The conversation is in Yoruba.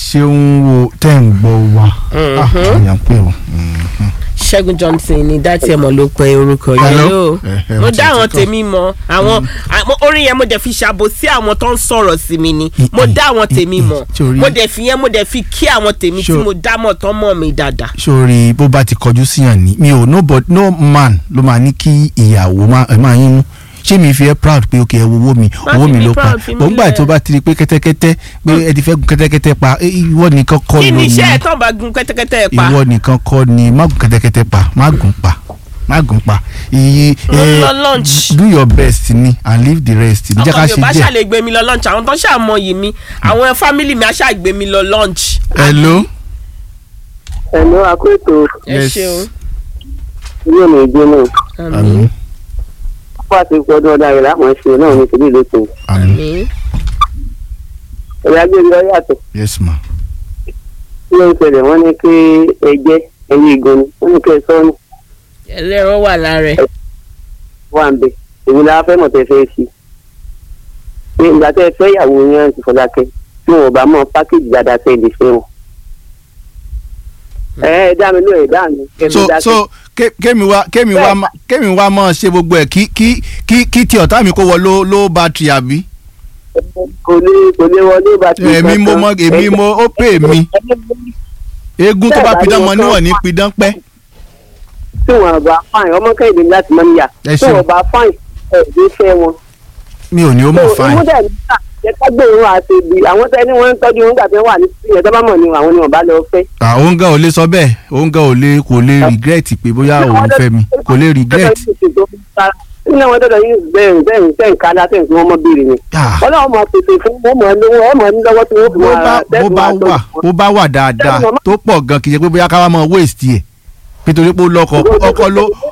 ṣeun wo tẹ́ ń gbọ́ wa. Àyàn pé o. Ṣẹ́gun Johnson ni dátì ẹ̀mọ́ ló pe orúkọ yẹn o. Mo dá àwọn tèmi mọ̀ àwọn orin yẹn mo dẹ̀ fi ṣàbò sí àwọn tó ń sọ̀rọ̀ sí mi ni mo dá àwọn tèmi mọ̀ mo dẹ̀ fi yẹn mo dẹ̀ fi kí àwọn tèmi tí mo dá mọ̀ tán mọ̀ mi dáadáa. Sori bó bá ti kọjú síyàn ní mi ò no man ló máa ní kí ìyàwó máa yín mú ṣé mi fi ẹ́ proud pé ok owó mi ló pa gbọ̀ngbà tó bá ti rí pé kẹ́tẹ́kẹ́tẹ́ pé ẹ ti fẹ́ gun kẹ́tẹ́kẹ́tẹ́ pa ìwọ nìkan kọ́ ló ní. kí ni iṣẹ́ ẹ̀ tán bá gun kẹ́tẹ́kẹ́tẹ́ pa. ìwọ nìkan kọ́ ni má gun kẹ́tẹ́kẹ́tẹ́ pa má gùn pa do your best ni and leave the rest. ọkọ mi ò bá ṣàlè gbé mi lọ lunch àwọn tó ṣàmọyì mi àwọn family mi á ṣàgbé mi lọ lunch. hello akóètò. ẹ ṣeun. ilé mi gbé náà. àmín. wọ́n ti gbọ́dọ̀ ọ̀dà rẹ̀ láwọn ṣe náà ní ìpínlẹ̀ lóko. àmín. ẹ̀yà gbé mi lọ yàtọ̀. yes ma. ilé ìṣẹ̀lẹ̀ wọ́n ní kí ẹ̀jẹ̀ ẹ̀yìn ìgànnì wọ́n ní kí ẹ sọ́ọ́nù. ẹlẹ́rọ wà lára ẹ̀. wà ń bẹ èmi la fẹ́ mọ̀ tẹ́ fẹ́ sí. pé ìgbà tẹ́ fẹ́ ìyàwó yẹn ti Fọlákẹ́ tí wọn ò bá mọ pákéjì dáadáa tẹ́ lè fẹ́ wọn. ẹ dá mi lóye dá mi. so kémi wá mọ̀ ṣe gbogbo ẹ̀ kí tí ọ̀tá mi kó wọ ló bátìrì àbí. kò lè wọlé bátìrì. èmi mo ó pè mí eégún tó bá pidán mọ níwọ̀n ní pidán pẹ́. tí wọn bá fáìn ọmọ kẹ́hìndé láti mọ níyà tí wọn bá fáìn ẹ̀ lè fẹ́ wọn. mi ò ní ó mọ̀ fáìn. ìmúdẹ̀ nígbà jẹ́ ká gbé wọn àti ibi àwọn tẹ́ni wọ́n ń tọ́jú wọn gbà tí wọ́n wà ní ìyẹn tó bá mọ̀ ní àwọn ni wọ́n bá lọ fẹ́. òun gan ò lè sọ bẹ́ẹ̀ òun gan kò lè regret pé bóyá òun fẹ́ mi kò lè regret. nínú àwọn dọ́dọ̀ yìí bẹ́ẹ̀ ká látẹ̀ tí wọ́n mọ̀ béèrè ni. ọlọ́run máa pèsè fún wọn mọ̀ lówó ẹ̀ mọ̀ ní lọ́wọ́ tí wọ́n fi máa bó bá wà dáadáa tó pọ̀ gan kì í ṣe pé bóyá ká wá mọ waste ẹ̀ nítorí pé